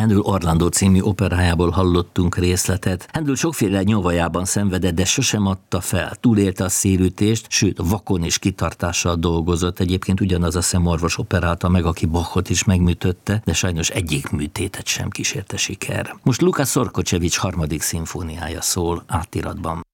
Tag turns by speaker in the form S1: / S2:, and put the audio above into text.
S1: Handel Orlando című operájából hallottunk részletet. Handel sokféle nyomvajában szenvedett, de sosem adta fel. Túlélte a szélütést, sőt vakon és kitartással dolgozott. Egyébként ugyanaz a szemorvos operálta meg, aki Bachot is megműtötte, de sajnos egyik műtétet sem kísérte siker. Most Lukas Sorkocevics harmadik szimfóniája szól átiratban.